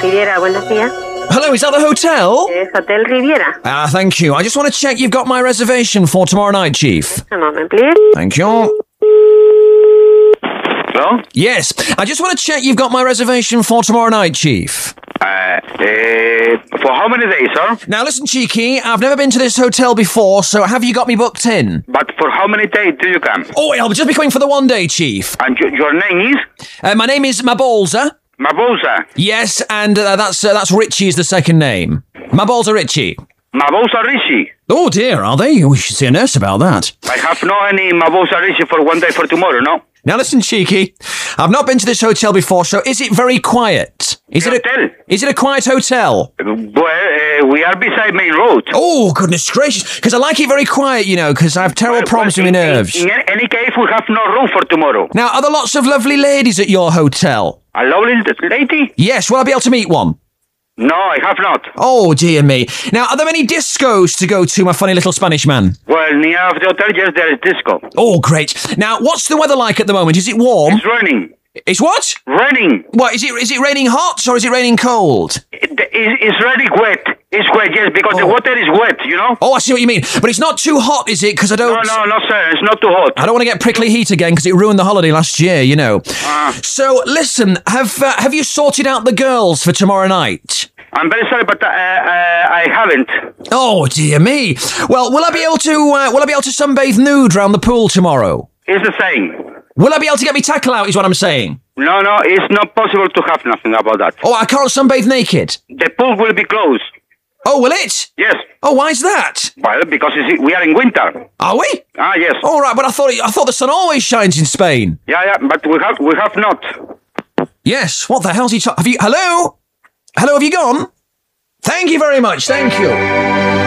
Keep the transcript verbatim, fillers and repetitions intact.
Riviera, buenos días. Hello, is that the hotel? Es Hotel Riviera. Ah, thank you. I just want to check you've got my reservation for tomorrow night, Chief. A moment, please. Thank you. Hello? Yes, I just want to check you've got my reservation for tomorrow night, Chief. Uh, uh, for how many days, sir? Now listen, Cheeky, I've never been to this hotel before, so have you got me booked in? But for how many days do you come? Oh, I'll just be coming for the one day, Chief. And y- your name is? Uh, my name is Mabolza. Mabosa. Yes, and uh, that's uh, that's Richie is the second name. Mabolza Richie. Mabosa Rishi. Oh dear, are they? We should see a nurse about that. I have no any Mabosa Rishi for one day for tomorrow, no? Now listen, Cheeky, I've not been to this hotel before, so is it very quiet? Is it Hotel? a, is it a quiet hotel? Well, uh, we are beside main road. Oh, goodness gracious, because I like it very quiet, you know, because I have terrible Well, problems well, with my in- nerves. In, in any case, we have no room for tomorrow. Now, are there lots of lovely ladies at your hotel? A lovely lady? Yes, will I be able to meet one? No, I have not. Oh, dear me. Now, are there any discos to go to, my funny little Spanish man? Well, near of the hotel, yes, there is disco. Oh, great. Now, what's the weather like at the moment? Is it warm? It's raining. It's what? Raining. What, is it is it raining hot or is it raining cold? It, it, it's really wet. It's wet, yes, because the Oh. water is wet, you know? Oh, I see what you mean. But it's not too hot, is it? Because I don't... No, no, no, sir. It's not too hot. I don't want to get prickly heat again because it ruined the holiday last year, you know. Ah. So, listen, have uh, have you sorted out the girls for tomorrow night? I'm very sorry, but uh, uh, I haven't. Oh, dear me. Well, will I be able to uh, will I be able to sunbathe nude round the pool tomorrow? It's the same. Will I be able to get me tackle out, is what I'm saying. No, no, it's not possible to have nothing about that. Oh, I can't sunbathe naked. The pool will be closed. Oh, will it? Yes. Oh, why is that? Well, because it's, we are in winter. Are we? Ah, yes. All right, but I thought I thought the sun always shines in Spain. Yeah, yeah, but we have we have not. Yes. What the hell's he talking? Have you? Hello? Hello? Have you gone? Thank you very much. Thank you.